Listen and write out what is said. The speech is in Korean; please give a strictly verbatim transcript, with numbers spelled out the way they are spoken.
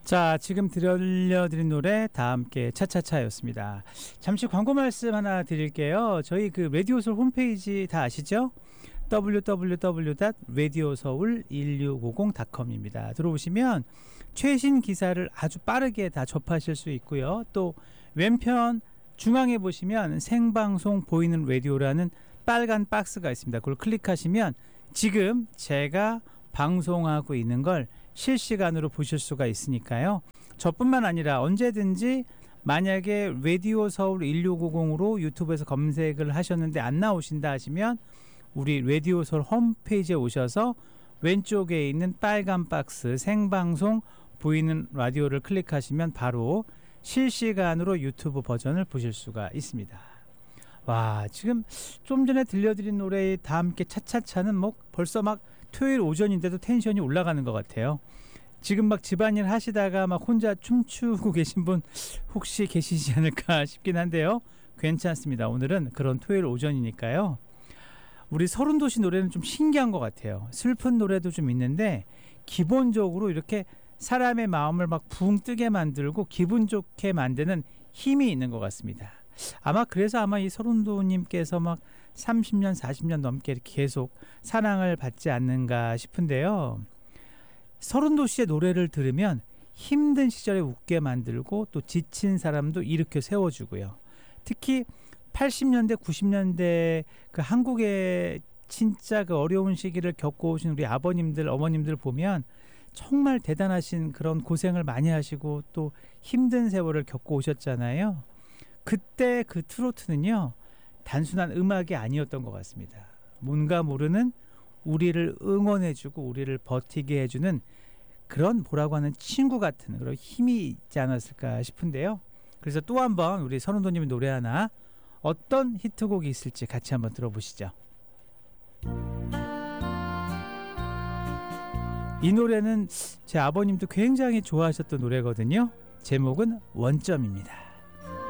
자, 지금 들려드린 노래 다 함께 차차차였습니다. 잠시 광고 말씀 하나 드릴게요. 저희 그 라디오서울 홈페이지 다 아시죠? 더블유 더블유 더블유 닷 라디오 서울 일육오공 닷 컴입니다. 들어오시면 최신 기사를 아주 빠르게 다 접하실 수 있고요. 또 왼편 중앙에 보시면 생방송 보이는 라디오라는 빨간 박스가 있습니다. 그걸 클릭하시면 지금 제가 방송하고 있는 걸 실시간으로 보실 수가 있으니까요. 저뿐만 아니라 언제든지 만약에 라디오 서울 일육오공으로 유튜브에서 검색을 하셨는데 안 나오신다 하시면 우리 라디오 서울 홈페이지에 오셔서 왼쪽에 있는 빨간 박스 생방송 보이는 라디오를 클릭하시면 바로 실시간으로 유튜브 버전을 보실 수가 있습니다. 와, 지금 좀 전에 들려드린 노래 다 함께 차차차는 뭐 벌써 막 토요일 오전인데도 텐션이 올라가는 것 같아요. 지금 막 집안일 하시다가 막 혼자 춤추고 계신 분 혹시 계시지 않을까 싶긴 한데요. 괜찮습니다. 오늘은 그런 토요일 오전이니까요. 우리 서른도시 노래는 좀 신기한 것 같아요. 슬픈 노래도 좀 있는데 기본적으로 이렇게 사람의 마음을 막 붕 뜨게 만들고 기분 좋게 만드는 힘이 있는 것 같습니다. 아마 그래서 아마 이 서른도님께서 막 삼십 년 사십 년 넘게 계속 사랑을 받지 않는가 싶은데요. 서른도시의 노래를 들으면 힘든 시절에 웃게 만들고 또 지친 사람도 일으켜 세워주고요. 특히 팔십 년대 구십 년대 그 한국의 진짜 그 어려운 시기를 겪어오신 우리 아버님들 어머님들 보면 정말 대단하신 그런 고생을 많이 하시고 또 힘든 세월을 겪어오셨잖아요. 그때 그 트로트는요 단순한 음악이 아니었던 것 같습니다. 뭔가 모르는 우리를 응원해주고 우리를 버티게 해주는 그런 뭐라고 하는 친구 같은 그런 힘이 있지 않았을까 싶은데요. 그래서 또 한번 우리 선운도님의 노래 하나 어떤 히트곡이 있을지 같이 한번 들어보시죠. 이 노래는 제 아버님도 굉장히 좋아하셨던 노래거든요. 제목은 원점입니다.